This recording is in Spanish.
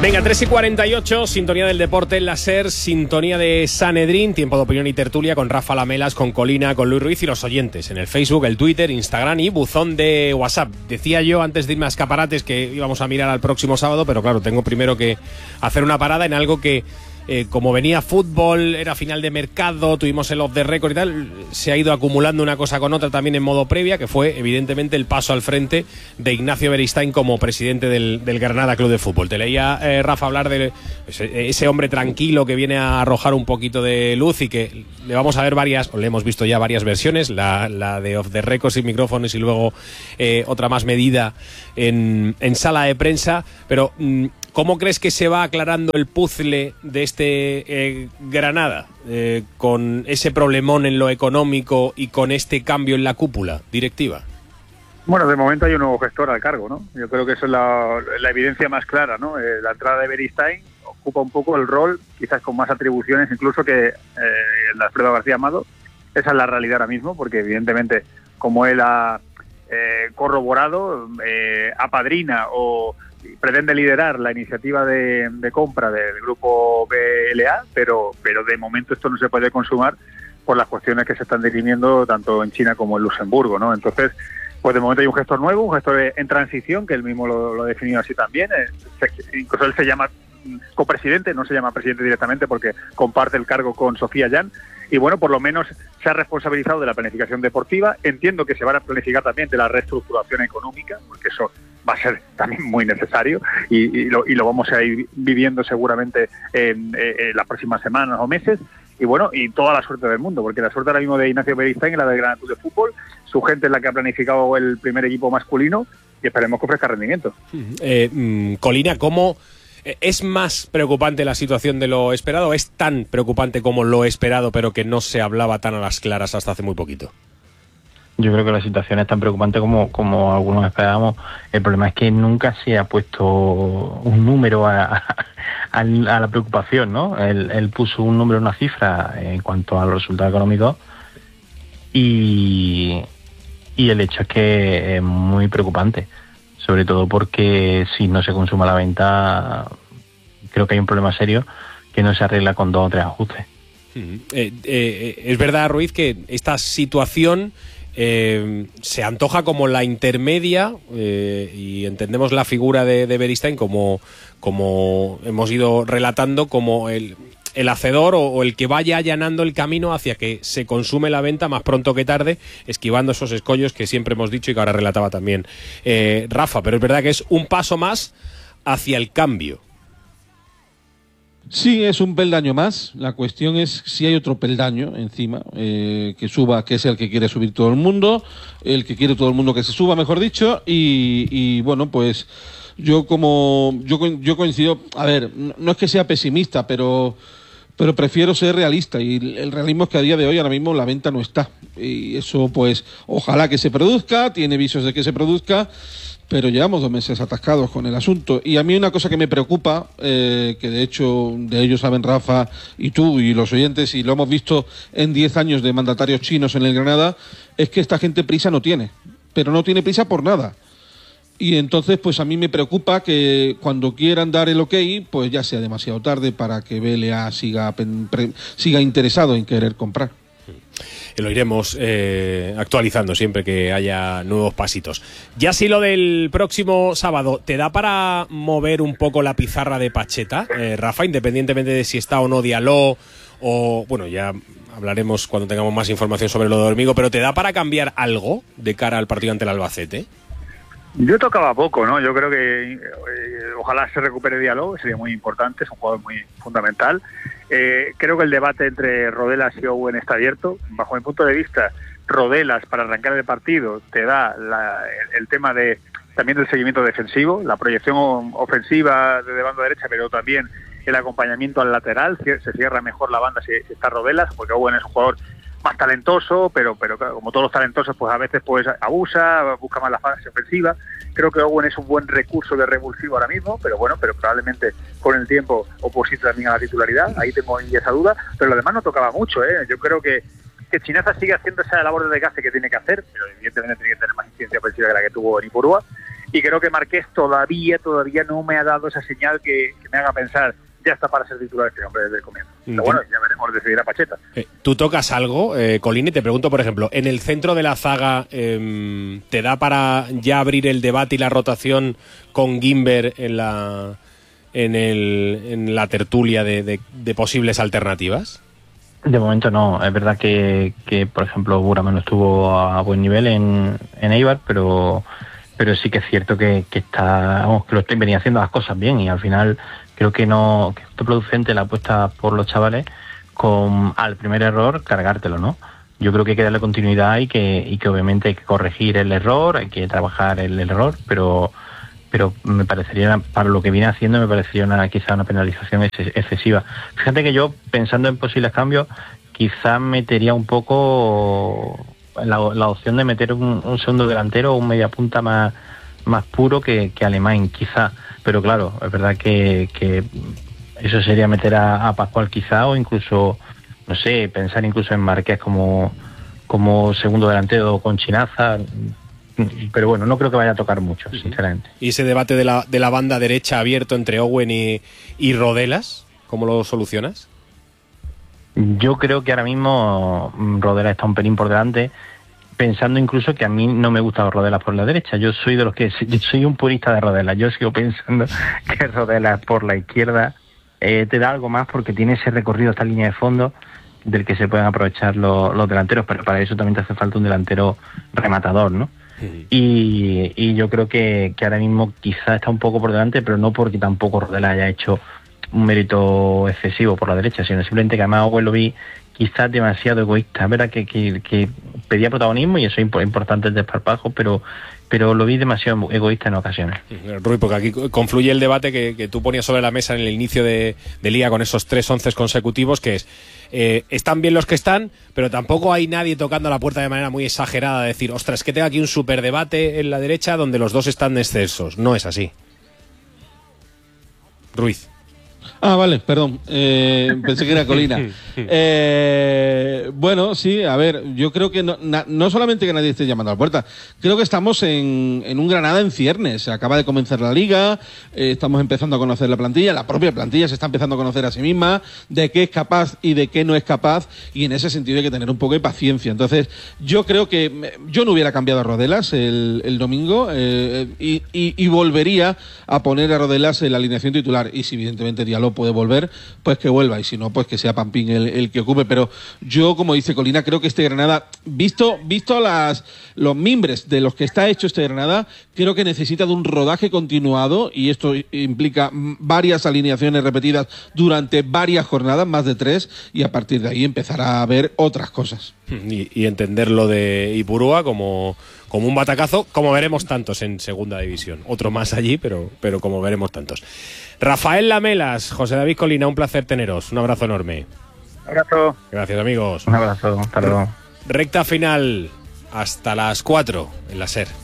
Venga, 3:48, sintonía del deporte en la SER, sintonía de Sanedrín, tiempo de opinión y tertulia con Rafa Lamelas, con Colina, con Luis Ruiz y los oyentes en el Facebook, el Twitter, Instagram y buzón de WhatsApp. Decía yo antes de irme a escaparates que íbamos a mirar al próximo sábado, pero claro, tengo primero que hacer una parada en algo que, como venía fútbol, era final de mercado, tuvimos el off the record y tal, se ha ido acumulando una cosa con otra también en modo previa, que fue evidentemente el paso al frente de Ignacio Beristain como presidente del Granada Club de Fútbol. Te leía, Rafa, hablar de ese hombre tranquilo que viene a arrojar un poquito de luz y que le vamos a ver varias, o le hemos visto ya varias versiones, la de off the record sin micrófonos y luego otra más medida en sala de prensa, pero ¿cómo crees que se va aclarando el puzzle de este Granada con ese problemón en lo económico y con este cambio en la cúpula directiva? Bueno, de momento hay un nuevo gestor al cargo, ¿no? Yo creo que eso es la evidencia más clara, ¿no? La entrada de Beristain ocupa un poco el rol, quizás con más atribuciones incluso que el de Alfredo García Amado. Esa es la realidad ahora mismo, porque evidentemente como él ha corroborado, apadrina o pretende liderar la iniciativa de compra del grupo BLA, pero de momento esto no se puede consumar por las cuestiones que se están dirimiendo tanto en China como en Luxemburgo, ¿no? Entonces, pues de momento hay un gestor nuevo, un gestor en transición, que él mismo lo ha definido así también. Incluso él se llama copresidente, no se llama presidente directamente porque comparte el cargo con Sofía Jan. Y bueno, por lo menos se ha responsabilizado de la planificación deportiva. Entiendo que se va a planificar también de la reestructuración económica, porque eso va a ser también muy necesario y lo vamos a ir viviendo seguramente en las próximas semanas o meses. Y bueno, y toda la suerte del mundo, porque la suerte ahora mismo de Ignacio Beristain es la del Granada Club de Fútbol. Su gente es la que ha planificado el primer equipo masculino y esperemos que ofrezca rendimiento. Colina, ¿cómo es más preocupante la situación de lo esperado? ¿Es tan preocupante como lo esperado, pero que no se hablaba tan a las claras hasta hace muy poquito? Yo creo que la situación es tan preocupante como algunos esperábamos. El problema es que nunca se ha puesto un número a la preocupación, ¿no? Él puso un número, una cifra en cuanto a los resultados económicos y el hecho es que es muy preocupante, sobre todo porque si no se consuma la venta, creo que hay un problema serio que no se arregla con 2 o 3 ajustes. Es verdad, Ruiz, que esta situación se antoja como la intermedia y entendemos la figura de Beristain como hemos ido relatando como el hacedor o el que vaya allanando el camino hacia que se consume la venta más pronto que tarde, esquivando esos escollos que siempre hemos dicho y que ahora relataba también Rafa, pero es verdad que es un paso más hacia el cambio. Sí, es un peldaño más. La cuestión es si hay otro peldaño encima que suba, que es el que quiere subir todo el mundo, el que quiere todo el mundo que se suba, mejor dicho, y bueno, pues yo coincido. A ver, no es que sea pesimista, pero prefiero ser realista, y el realismo es que a día de hoy ahora mismo la venta no está, y eso pues ojalá que se produzca, tiene visos de que se produzca, pero llevamos 2 meses atascados con el asunto. Y a mí una cosa que me preocupa, que de hecho de ello saben Rafa y tú y los oyentes, y lo hemos visto en 10 años de mandatarios chinos en el Granada, es que esta gente prisa no tiene, pero no tiene prisa por nada. Y entonces pues a mí me preocupa que cuando quieran dar el ok, pues ya sea demasiado tarde para que BLA siga interesado en querer comprar. Lo iremos actualizando siempre que haya nuevos pasitos. Ya si lo del próximo sábado, ¿te da para mover un poco la pizarra de Pacheta, Rafa, independientemente de si está o no Diallo, o bueno, ya hablaremos cuando tengamos más información sobre lo de Hormigo, pero ¿te da para cambiar algo de cara al partido ante el Albacete? Yo tocaba poco, ¿no? Yo creo que ojalá se recupere Diallo, sería muy importante, es un jugador muy fundamental. Creo que el debate entre Rodelas y Owen está abierto. Bajo mi punto de vista, Rodelas para arrancar el partido te da el tema de también del seguimiento defensivo, la proyección ofensiva de banda derecha, pero también el acompañamiento al lateral. Se cierra mejor la banda si está Rodelas, porque Owen es un jugador más talentoso, pero claro, como todos los talentosos, pues a veces pues abusa, busca más la fase ofensiva. Creo que Owen es un buen recurso de revulsivo ahora mismo, pero probablemente con el tiempo oposite también a la titularidad. Ahí tengo esa duda, pero lo demás no tocaba mucho, ¿eh? Yo creo que Chinaza sigue haciendo esa labor de desgaste que tiene que hacer, pero evidentemente tiene que tener más incidencia ofensiva que la que tuvo en Ipurúa. Y creo que Marqués todavía no me ha dado esa señal que me haga pensar, ya está para ser titular este hombre desde el comienzo. Pero bueno, ya veremos, decidirá Pacheta. ¿Tú tocas algo, Colín? Y te pregunto, por ejemplo, ¿en el centro de la zaga te da para ya abrir el debate y la rotación con Guimber en la tertulia de posibles alternativas? De momento no. Es verdad que por ejemplo, Burama no estuvo a buen nivel en Eibar, pero sí que es cierto que lo venía haciendo las cosas bien, y al final creo que es producente la apuesta por los chavales al primer error cargártelo, ¿no? Yo creo que hay que darle continuidad y que obviamente hay que corregir el error, hay que trabajar el error, pero me parecería, para lo que viene haciendo, me parecería quizá una penalización excesiva. Fíjate que yo, pensando en posibles cambios, quizás metería un poco la opción de meter un segundo delantero o un mediapunta más puro que Alemán, quizá. Pero claro, es verdad que eso sería meter a Pascual quizá, o incluso, no sé, pensar incluso en Marqués como segundo delantero con Chinaza. Pero bueno, no creo que vaya a tocar mucho, sinceramente. ¿Y ese debate de la banda derecha abierto entre Owen y Rodelas, cómo lo solucionas? Yo creo que ahora mismo Rodelas está un pelín por delante, pensando incluso que a mí no me gusta Rodelas por la derecha. Yo soy soy un purista de Rodelas. Yo sigo pensando que Rodelas por la izquierda te da algo más, porque tiene ese recorrido, esta línea de fondo del que se pueden aprovechar los delanteros, pero para eso también te hace falta un delantero rematador, ¿no? Y yo creo que ahora mismo quizá está un poco por delante, pero no porque tampoco Rodelas haya hecho un mérito excesivo por la derecha, sino simplemente que además Owen lo vi quizás demasiado egoísta. Es verdad que pedía protagonismo, y eso es importante, el desparpajo, pero lo vi demasiado egoísta en ocasiones. Rui, porque aquí confluye el debate que tú ponías sobre la mesa en el inicio de Liga con esos 3 11 consecutivos, que es están bien los que están, pero tampoco hay nadie tocando la puerta de manera muy exagerada, de decir, ostras, que tengo aquí un super debate en la derecha donde los dos están excesos. No es así. Ruiz. Ah, vale, perdón. Pensé que era Colina. Bueno, sí, a ver, yo creo que no solamente que nadie esté llamando a la puerta, creo que estamos en un Granada en ciernes. Acaba de comenzar la Liga, estamos empezando a conocer la plantilla, la propia plantilla se está empezando a conocer a sí misma, de qué es capaz y de qué no es capaz, y en ese sentido hay que tener un poco de paciencia. Entonces, yo creo que yo no hubiera cambiado a Rodelas el domingo y volvería a poner a Rodelas en la alineación titular, y si evidentemente Diallo puede volver, pues que vuelva, y si no, pues que sea Pampín el que ocupe. Pero yo, como dice Colina, creo que este Granada, visto los mimbres de los que está hecho este Granada, creo que necesita de un rodaje continuado, y esto implica varias alineaciones repetidas durante varias jornadas, más de 3, y a partir de ahí empezar a ver otras cosas. Y entender lo de Ipurúa como un batacazo, como veremos tantos en segunda división. Otro más allí, pero como veremos tantos. Rafael Lamelas, José David Colina, un placer teneros. Un abrazo enorme. Un abrazo. Gracias, amigos. Un abrazo, hasta luego. Recta final hasta las 4 en la SER.